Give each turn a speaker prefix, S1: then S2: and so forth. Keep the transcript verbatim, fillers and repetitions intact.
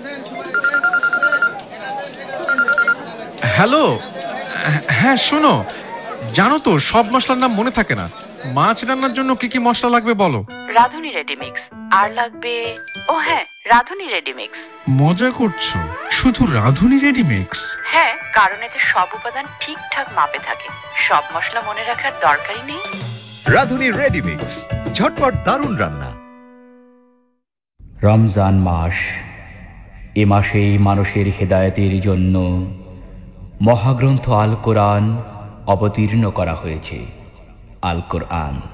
S1: Hello. হ্যাঁ শোনো, জানো তো সব মশলার নাম মনে থাকে না। মাছ রান্নার জন্য কি কি মশলা লাগবে বলো?
S2: রাঁধুনি রেডিমিক্স। আর লাগবে, ও হ্যাঁ, রাঁধুনি রেডিমিক্স।
S1: মজা করছো? শুধু রাঁধুনি রেডিমিক্স?
S2: হ্যাঁ, কারণ এতে সব উপাদান ঠিকঠাক মাপে থাকে, সব মশলা মনে রাখার দরকারই নেই।
S3: রাঁধুনি রেডিমিক্স, ঝটপট দারুণ রান্না।
S4: রমজান মাস, এ মাসেই মানুষের হেদায়েতের জন্য মহাগ্রন্থ আল কোরআন অবতীর্ণ করা হয়েছে। আল কোরআন